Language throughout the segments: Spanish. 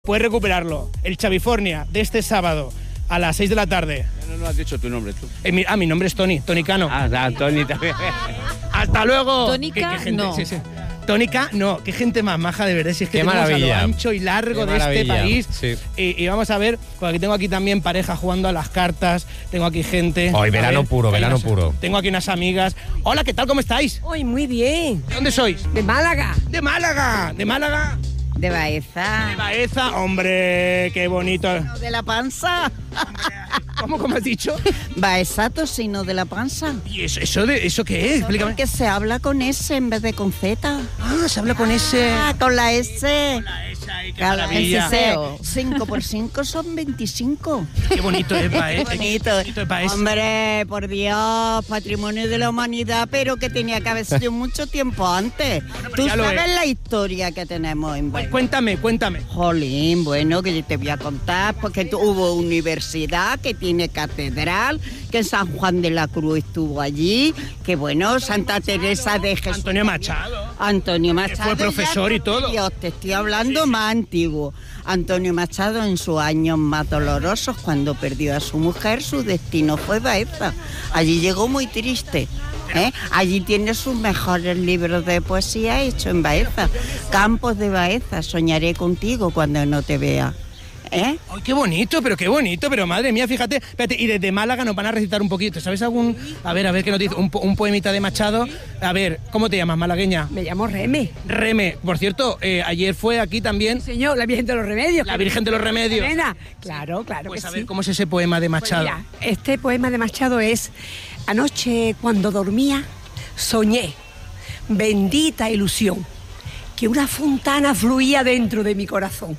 Puedes recuperarlo. El Chavifornia de este sábado a las 6 de la tarde. No has dicho tu nombre, tú. Mi nombre es Tony Cano. Tony también. ¡Hasta luego! Tónica, ¿Qué gente? no. Sí. Tónica, no. Qué gente más maja, de verdad. Si es que Qué tenemos maravilla. a lo ancho y largo Qué de maravilla. este país. Sí. Y vamos a ver, porque tengo aquí también pareja jugando a las cartas. Tengo aquí gente. Hoy, A verano ver, puro, hay verano unas- puro. Tengo aquí unas amigas. Hola, ¿qué tal? ¿Cómo estáis? Hoy muy bien. ¿De dónde sois? De Málaga. De Málaga. De Málaga. De Baeza. De Baeza. Hombre, qué bonito. De la panza. ¿Cómo has dicho? Baeza tocino de la panza. ¿Y eso qué es? Explícame. Que se habla con S en vez de con Z. Ah, se habla con ese. Ah, con la S. Qué Con la maravilla. S. 5 por 5 son 25. Qué bonito es Baeza. Qué bonito. Qué bonito es Baeza. Hombre, por Dios, patrimonio de la humanidad, pero que tenía que haber sido mucho tiempo antes. pero Tú ya lo sabes es. la historia que tenemos en Baeza. Cuéntame. Jolín, bueno, que yo te voy a contar, porque hubo universidad, que tiene catedral, que San Juan de la Cruz estuvo allí, que bueno, Santa Teresa de Jesús. Antonio Machado. Antonio Machado. fue profesor ya, y todo. Dios, te estoy hablando más antiguo. Antonio Machado, en sus años más dolorosos, cuando perdió a su mujer, su destino fue Baeza. Allí llegó muy triste. Allí tiene sus mejores libros de poesía hechos en Baeza. Campos de Baeza, soñaré contigo cuando no te vea. Ay, qué bonito, pero madre mía, fíjate. Espérate, y desde Málaga nos van a recitar un poquito. ¿Sabes algún? A ver, ¿qué nos dice? Un poemita de Machado. A ver, ¿cómo te llamas, malagueña? Me llamo Reme. Reme. Por cierto, ayer fue aquí también Señor, la Virgen de los Remedios. la Virgen de los Remedios. Nena. Claro Pues que a ver, sí. ¿cómo es ese poema de Pues Machado? mira, este poema de Machado es: anoche cuando dormía, soñé, bendita ilusión, que una fontana fluía dentro de mi corazón.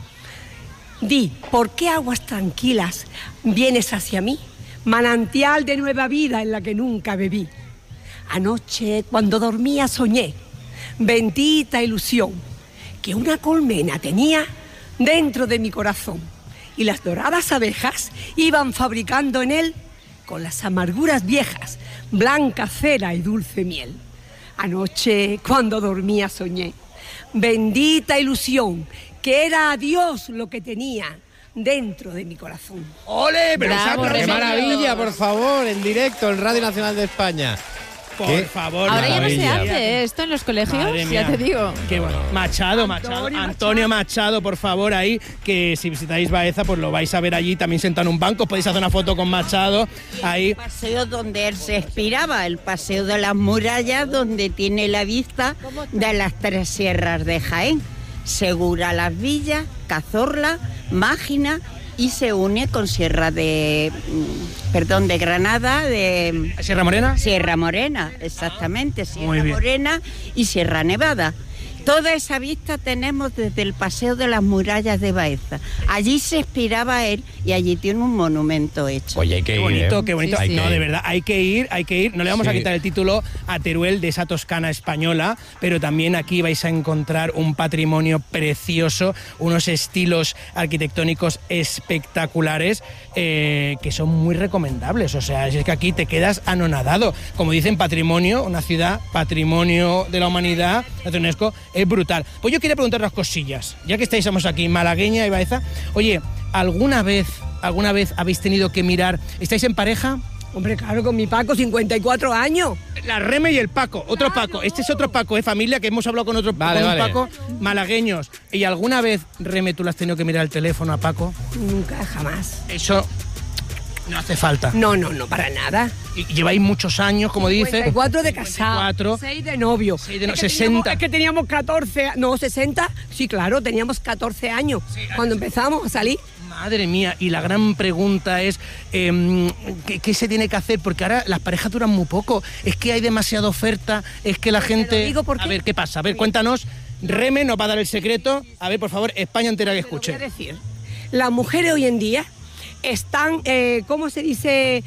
Di, ¿por qué aguas tranquilas vienes hacia mí? Manantial de nueva vida en la que nunca bebí. Anoche, cuando dormía, soñé, bendita ilusión, que una colmena tenía dentro de mi corazón, y las doradas abejas iban fabricando en él, con las amarguras viejas, blanca cera y dulce miel. Anoche, cuando dormía, soñé, bendita ilusión, que era a Dios lo que tenía dentro de mi corazón. ¡Ole! Pero Bravo, un ¡Qué Remedios. maravilla, por favor! En directo, en Radio Nacional de España. Por ¿Qué? favor. Ahora ya no se maravilla. hace esto en los colegios, Madre mía. ya te digo. Qué bueno. Machado. Antonio Machado, por favor, ahí, que si visitáis Baeza, pues lo vais a ver allí, también sentado en un banco, podéis hacer una foto con Machado, ahí. El paseo donde él se inspiraba, el paseo de las murallas, donde tiene la vista de las tres sierras de Jaén. Segura Las Villas, Cazorla, Mágina, y se une con Sierra de Granada, de ¿Sierra Morena? Sierra Morena, exactamente, Muy Sierra bien. Morena y Sierra Nevada. Toda esa vista tenemos desde el paseo de las murallas de Baeza. Allí se inspiraba él y allí tiene un monumento hecho. Oye, hay que Qué ir, bonito, ¿eh? qué bonito. Sí, sí. No, de verdad, hay que ir. No le vamos a Sí. quitar el título a Teruel de esa Toscana española, pero también aquí vais a encontrar un patrimonio precioso, unos estilos arquitectónicos espectaculares que son muy recomendables. O sea, es que aquí te quedas anonadado. Como dicen, patrimonio, una ciudad, patrimonio de la humanidad, la UNESCO, es brutal. Pues yo quería preguntar unas cosillas, ya que estamos aquí, malagueña y Baeza. Oye, ¿alguna vez habéis tenido que mirar? ¿Estáis en pareja? Hombre, claro, con mi Paco, 54 años. La Reme y el Paco, otro Paco. Este es otro Paco, familia, que hemos hablado con otro Vale, con un vale. Paco, malagueños. ¿Y alguna vez, Reme, tú le has tenido que mirar el teléfono a Paco? Nunca, jamás. Eso no hace falta. No, para nada. Y lleváis muchos años, como dice. 54 de casado, 54. 6 de novio. 6 de no- Es que 60. Es que teníamos 14, no, 60. Sí, claro, teníamos 14 años cuando empezamos a salir. Madre mía, y la gran pregunta es, ¿qué se tiene que hacer? Porque ahora las parejas duran muy poco, es que hay demasiada oferta, es que la gente... digo porque- A ver, ¿qué pasa? A ver, cuéntanos, Reme nos va a dar el secreto. A ver, por favor, España entera que Te voy escuche. a decir, las mujeres hoy en día están, ¿cómo se dice?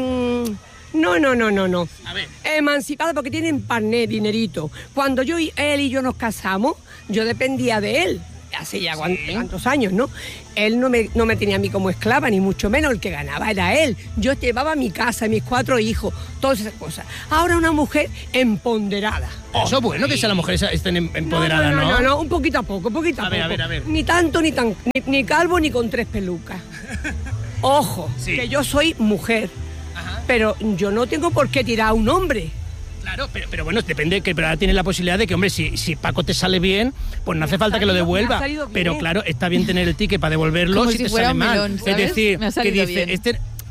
No. A ver. Emancipadas porque tienen parné, dinerito. Cuando él y yo nos casamos, yo dependía de él. hace ya cuántos años, ¿no? Él no me tenía a mí como esclava, ni mucho menos, el que ganaba era él. Yo llevaba mi casa, mis 4 hijos, todas esas cosas. Ahora una mujer empoderada. Eso es bueno, que sea la mujer estén empoderadas, ¿no? No, un poquito a poco, A ver. Ni tanto, ni calvo, ni con 3 pelucas. Ojo, que yo soy mujer, pero yo no tengo por qué tirar a un hombre. Claro, pero bueno, depende, pero ahora tienes la posibilidad de que, hombre, si Paco te sale bien, pues no hace falta que lo devuelva. Pero claro, está bien tener el ticket para devolverlo. Como si te fuera sale un mal. melón, ¿sabes? Es decir, Me ha que salido dice, bien.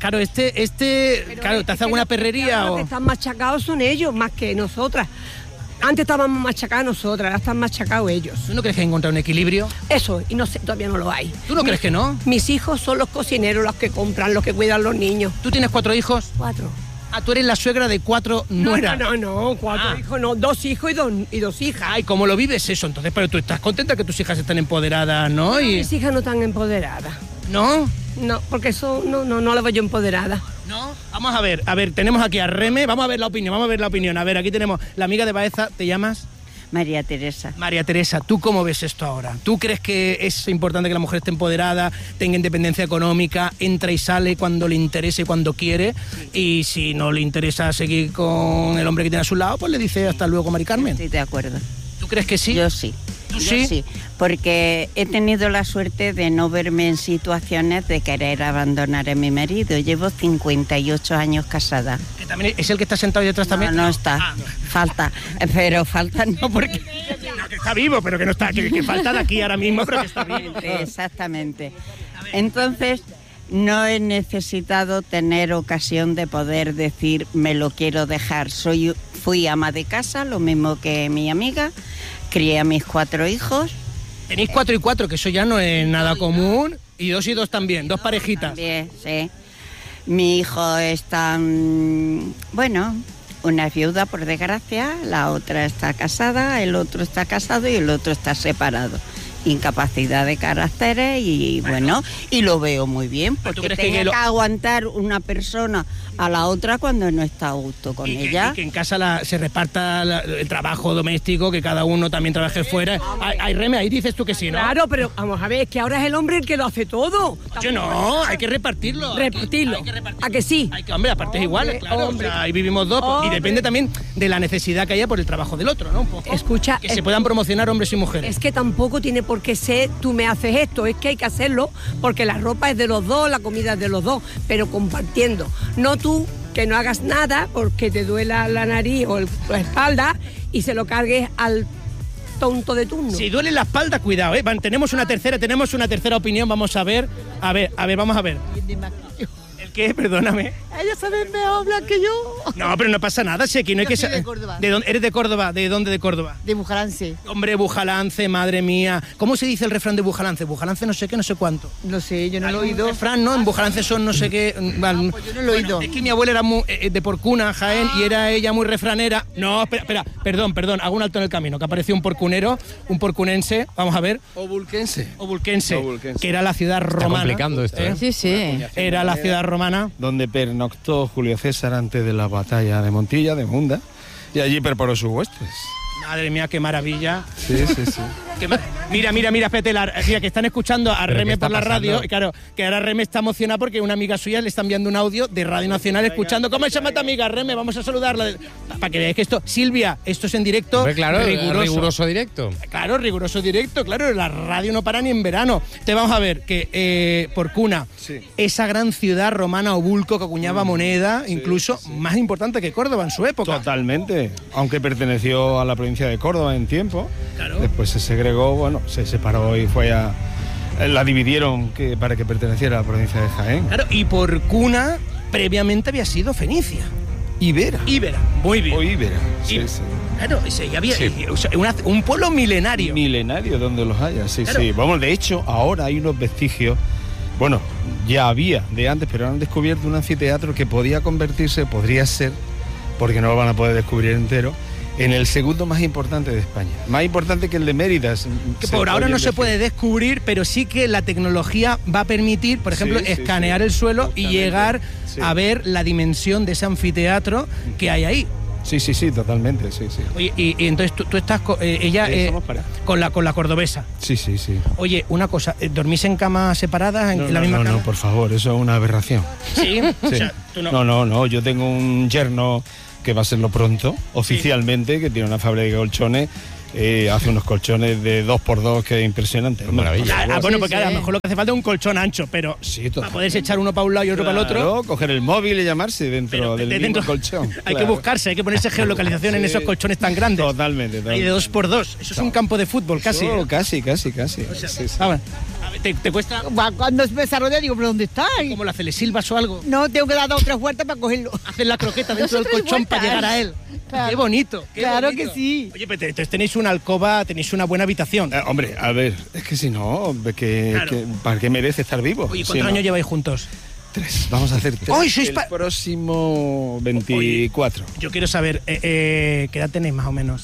¿te hace alguna perrería Los o...? que están machacados son ellos, más que nosotras. Antes estábamos machacadas nosotras, ahora están machacados ellos. ¿Tú no crees que hay que encontrar un equilibrio? Eso, y no sé, todavía no lo hay. ¿Tú no crees que no? Mis hijos son los cocineros, los que compran, los que cuidan los niños. ¿Tú tienes 4 hijos? 4. Ah, tú eres la suegra de 4 nueras. No, 4 hijos, no, 2 hijos y 2 hijas. Ay, ¿cómo lo vives eso? Entonces, pero tú estás contenta que tus hijas estén empoderadas, ¿no? Mis hijas no están empoderadas. ¿No? No, porque eso no las veo yo empoderada. ¿No? Vamos a ver, tenemos aquí a Reme, vamos a ver la opinión. A ver, aquí tenemos la amiga de Baeza, ¿te llamas? María Teresa. María Teresa, ¿tú cómo ves esto ahora? ¿Tú crees que es importante que la mujer esté empoderada, tenga independencia económica, entra y sale cuando le interese y cuando quiere? Y si no le interesa seguir con el hombre que tiene a su lado, pues le dice hasta luego, Mari Carmen. Estoy de acuerdo. ¿Tú crees que sí? Yo sí. ¿Tú Yo sí? sí, porque he tenido la suerte de no verme en situaciones de querer abandonar a mi marido. Llevo 58 años casada. ¿Que también es el que está sentado ahí detrás también? No está, falta, pero falta no porque... No, que está vivo, pero que no está, que falta de aquí ahora mismo, pero que está vivo. Exactamente. Entonces, no he necesitado tener ocasión de poder decir me lo quiero dejar. Fui ama de casa, lo mismo que mi amiga, crié a mis 4 hijos. Tenéis 4 y 4, que eso ya no es nada común, y 2 y 2 también, 2 parejitas. También, sí. Mi hijo está, bueno, una es viuda por desgracia, la otra está casada, el otro está casado y el otro está separado. Incapacidad de caracteres y bueno, y lo veo muy bien, porque tiene que aguantar una persona a la otra cuando no está a gusto con ella. Y que en casa se reparta el trabajo doméstico, que cada uno también trabaje fuera. Ay, Reme, ahí dices tú que sí, ¿no? Claro, pero vamos a ver, es que ahora es el hombre el que lo hace todo. Oye, no, hay que repartirlo. Repartirlo. ¿A que sí? Hombre, a partes iguales, claro. O sea, ahí vivimos 2, y depende también de la necesidad que haya por el trabajo del otro, ¿no? Un poco. Escucha, que se puedan promocionar hombres y mujeres. Es que tampoco tiene por qué ser tú me haces esto, es que hay que hacerlo porque la ropa es de los dos, la comida es de los dos, pero compartiendo. No tú que no hagas nada porque te duela la nariz o la espalda y se lo cargues al tonto de turno. Si duele la espalda, cuidado, ¿eh? Tenemos una tercera opinión, vamos a ver, vamos a ver. ¿Qué? Perdóname. Ella sabe mejor hablar que yo. No, pero no pasa nada, si aquí no hay que saber. De Córdoba. ¿De dónde? ¿Eres de Córdoba? ¿De dónde de Córdoba? De Bujalance. Hombre, Bujalance, madre mía. ¿Cómo se dice el refrán de Bujalance? Bujalance no sé qué, no sé cuánto. No sé, yo no lo he Hay un oído. refrán, ¿no? En Bujalance son no sé qué. Pues yo no lo he oído. Es que mi abuela era muy, de Porcuna, Jaén, y era ella muy refranera. No, espera, perdón, hago un alto en el camino, que apareció un porcunero, un porcunense, vamos a ver. O vulquense. Que era la ciudad romana. Está complicando esto, ¿eh? Sí, sí. Era la ciudad romana. Donde pernoctó Julio César antes de la batalla de Montilla, de Munda, y allí preparó sus huestes. Madre mía, qué maravilla. Sí. Mira, espérate, mira, que están escuchando a ¿Pero Reme qué está por la pasando? radio, y claro, que ahora Reme está emocionada porque una amiga suya le está enviando un audio de Radio Nacional escuchando. ¿Cómo se llama tu amiga, Reme? Vamos a saludarla. Para que veáis que esto, Silvia, esto es en directo. Hombre, claro, riguroso directo. Claro, riguroso directo, claro, la radio no para ni en verano. Te vamos a ver que Porcuna, esa gran ciudad romana Obulco que acuñaba moneda, incluso más importante que Córdoba en su época. Totalmente, aunque perteneció a la provincia de Córdoba en tiempo, Claro. después se segregó, bueno, se separó y fue a... La dividieron para que perteneciera a la provincia de Jaén. Claro, y Porcuna previamente había sido Fenicia. Ibera. Muy bien. O Ibera, sí. Claro, ya había o sea, un pueblo milenario. Milenario donde los haya, sí. Claro. Vamos, de hecho, ahora hay unos vestigios, bueno, ya había de antes, pero han descubierto un anfiteatro que podría ser, porque no lo van a poder descubrir entero, en el segundo más importante de España. Más importante que el de Mérida. Que por ahora no se puede descubrir, pero sí que la tecnología va a permitir, por ejemplo, escanear el suelo y llegar a ver la dimensión de ese anfiteatro que hay ahí. Sí, totalmente, sí. Oye, y entonces tú estás con ella Somos pareja. con la cordobesa. Sí. Oye, una cosa, ¿dormís en camas separadas, en la misma cama? No, por favor, eso es una aberración. Sí. O Sí. sea, tú no. No, yo tengo un yerno que va a serlo pronto, oficialmente, que tiene una fábrica de colchones, hace unos colchones de 2x2 que es impresionante. Maravilla. Bueno, Sí, porque sí. a lo mejor lo que hace falta es un colchón ancho, pero Sí, total. para poderse echar uno para un lado y otro para el otro. Claro, coger el móvil y llamarse dentro Pero del mismo colchón. Hay que Claro. buscarse, hay que ponerse geolocalización en Sí. esos colchones tan grandes. Totalmente. Y de 2x2. Eso es un campo de fútbol casi. Oh, ¿eh? casi. Sí. Ah, bueno. A ver, ¿te cuesta Cuando me desarrolla digo, ¿pero dónde está? como la Celesilvas o algo? No, tengo que dar 2 o 3 vueltas para cogerlo. Hacer la croqueta dentro Dos del o tres colchón para vueltas. llegar a él. Claro. Qué bonito. Qué Claro bonito. que sí. Oye, pero entonces tenéis una alcoba, tenéis una buena habitación. Hombre, a ver, es que si no, Claro. ¿para qué merece estar vivo? Oye, Si ¿cuántos no- años lleváis juntos? 3. Vamos a hacer 3. ¡Ay, sois el pa- próximo 24. Yo quiero saber, ¿qué edad tenéis más o menos?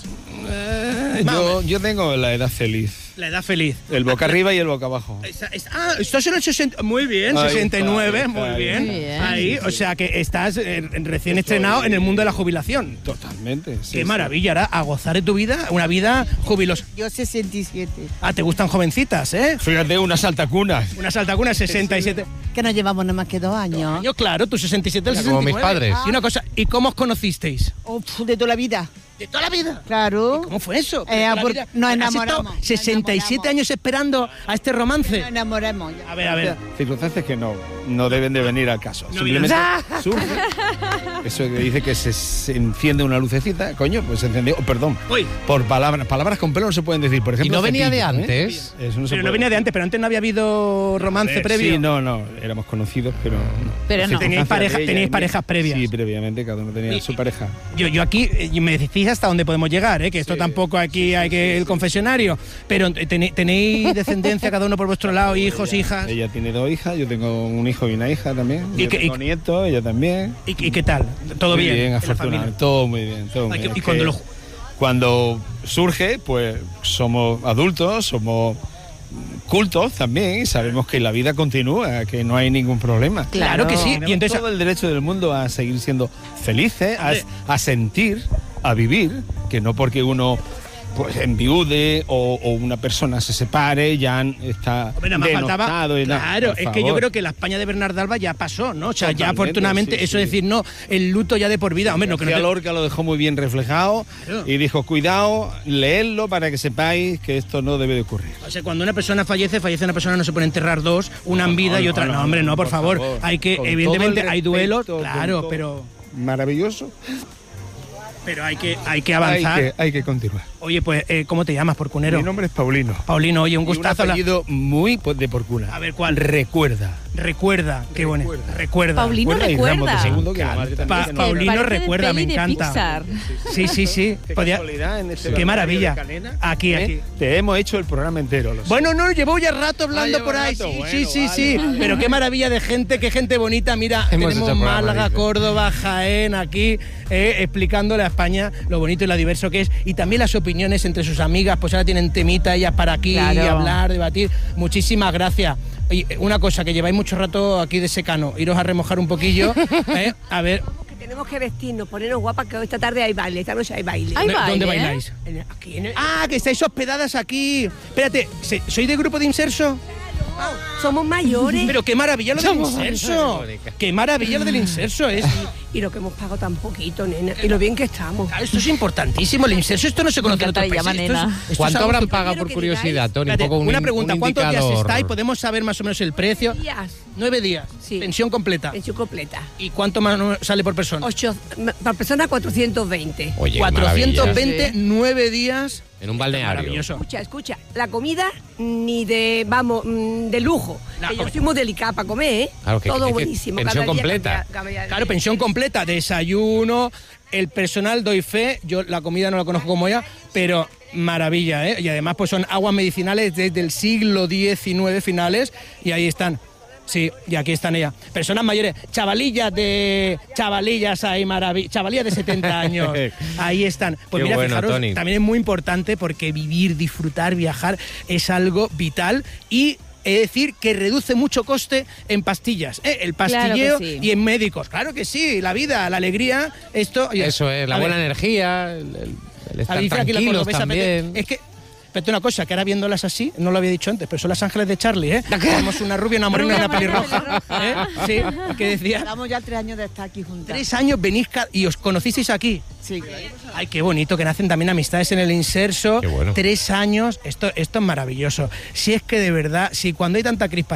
Yo tengo la edad feliz. La edad feliz. El boca arriba y el boca abajo. Estás en el 60. Muy bien, Ahí 69, está, muy ahí. bien. Muy bien. Ahí, o sea que estás recién estrenado en el mundo de la jubilación. Totalmente. sí, Qué sí. maravilla, ahora a gozar de tu vida, una vida jubilosa. Yo 67. Ah, te gustan jovencitas, ¿eh? Fíjate, unas altacunas. Una saltacuna 67. Que nos llevamos nada más que 2 años. Yo, claro, tú 67, el Mira, como 69. mis padres. Y una cosa, ¿y cómo os conocisteis? De toda la vida. De toda la vida. Claro. ¿Cómo fue eso? Nos ¿Has enamoramos. estado 67 años esperando a este romance? Nos enamoramos. A ver. Circunstancias que no deben de venir al caso. No Simplemente vienen. surge. Eso que dice que se enciende una lucecita, coño, pues se encendió. Perdón. Uy. Por palabras con pelo no se pueden decir. Por ¿Y ejemplo, no venía de cepillo, ¿eh? antes? Eso no se Pero no puede. venía de antes, pero antes no había habido romance previo. Sí, no, éramos conocidos, pero Pero Las no. Teníais circunstancias pareja- de ella teníais y mí. parejas previas. Sí, previamente, cada uno tenía Y- su pareja. Yo aquí, me decís hasta dónde podemos llegar, ¿eh? Que esto tampoco aquí hay que el confesionario. Pero tenéis descendencia cada uno por vuestro lado, hijos, hijas. Ella tiene 2 hijas, yo tengo un hijo y una hija también. ¿Y Yo qué- tengo nietos, ella también. ¿Y qué tal? ¿Todo Muy bien? bien, en la afortunadamente. familia? Todo muy bien, todo muy Ay, bien. y Es cuando que lo- cuando surge, pues somos adultos, somos cultos también y sabemos que la vida continúa, que no hay ningún problema. Claro que sí. Tenemos Y entonces, todo el derecho del mundo a seguir siendo felices, a sentir, a vivir, que no porque uno pues enviude o una persona se separe ya está hombre, nada más faltaba. denostado y nada. Claro, Por es que yo favor. creo que la España de Bernardo Alba ya pasó, ¿no? O sea, ya Totalmente, afortunadamente, sí, eso sí. decir, no, el luto ya de por vida. Hombre, no que no García te- Lorca lo dejó muy bien reflejado Claro. y dijo, cuidado, leedlo para que sepáis que esto no debe de ocurrir. O sea, cuando una persona fallece una persona, no se puede enterrar dos, una en vida y otra. No, hombre, no, por favor. Hay que, Con evidentemente, todo el hay duelos, respeto, claro, con todo- pero Maravilloso. hay que avanzar. Hay que continuar. Oye, pues, ¿cómo te llamas, porcunero? Mi nombre es Paulino. Paulino, oye, un Y un gustazo. apellido muy de porcuna. A ver, ¿cuál? Recuerda. Recuerda, qué bueno. Recuerda. Paulino Recuerda y Ramos de recuerda. segundo, que la madre también Pa- se nos- Paulino Parece de recuerda, me peli de encanta. Pixar. Sí. Qué Podía- casualidad, en este Qué balneario maravilla. de Canena, Aquí. Te hemos hecho el programa entero. Lo sé. Bueno, no, llevo ya rato hablando lleva por ahí. rato, Sí, bueno, sí. vale. Pero qué maravilla de gente, qué gente bonita. Mira, Hemos tenemos hecho programa, Málaga, dice. Córdoba, Jaén, aquí, explicándole a España lo bonito y lo diverso que es. Y también las opiniones entre sus amigas, pues ahora tienen temita ellas para aquí Claro. y hablar, debatir. Muchísimas gracias. Y una cosa, que lleváis mucho rato aquí de secano, iros a remojar un poquillo, a ver, Que tenemos que vestirnos, ponernos guapas, que esta tarde hay baile, esta noche hay baile. Hay ¿dónde baile, ¿eh? bailáis? Aquí en el- Ah, que estáis hospedadas aquí. Espérate, ¿sois de grupo de Inserso? Somos mayores. Pero qué maravilla lo del Inserso. Qué maravilla lo del Inserso es. Y lo que hemos pagado tan poquito, nena. Y lo bien que estamos. Claro, esto es importantísimo, el Inserso, esto no se conoce en encanta otros que llama países. Esto es- nena. esto es ¿Cuánto algo habrán que- pagado quiero por que curiosidad, digáis. Tony? Un Espérate, poco una pregunta, un ¿cuántos días indicador. estáis? ¿Podemos saber más o menos el precio? Días. 9 días, Sí. pensión completa. Pensión completa. ¿Y cuánto más sale por persona? 8, por persona 420. Oye, 420, maravilla. 9 días. En un balneario. Maravilloso. Escucha, la comida ni de lujo. La Que yo comida. soy muy delicada para comer, ¿eh? Claro, que- Todo es que buenísimo. pensión cada día completa. Claro, pensión completa, desayuno, el personal doy fe, yo la comida no la conozco como ella, pero maravilla, ¿eh? Y además pues son aguas medicinales desde el siglo XIX finales y ahí están. Sí, y aquí están ellas. Personas mayores, chavalillas ahí, maravilla, chavalillas de 70 años. Ahí están. Pues Qué mira, bueno, fijaros, Tony. también es muy importante porque vivir, disfrutar, viajar es algo vital y Es decir, que reduce mucho coste en pastillas, el pastilleo Claro que sí. y en médicos. Claro que sí, la vida, la alegría, esto... Eso es, la A ver, buena energía, el estar dice aquí la tranquilos cordobesa, también. Es que, espérate una cosa, que ahora viéndolas así, no lo había dicho antes, pero son las ángeles de Charlie, ¿eh? Tenemos una rubia, una morena y una pelirroja. ¿Eh? Sí, que decía... Llevamos ya 3 años de estar aquí juntas. 3 años venís y os conocisteis aquí. Sí, claro. Ay, qué bonito, que nacen también amistades en el inserso. Qué bueno. 3 años, esto es maravilloso. Si es que de verdad, si cuando hay tanta crispa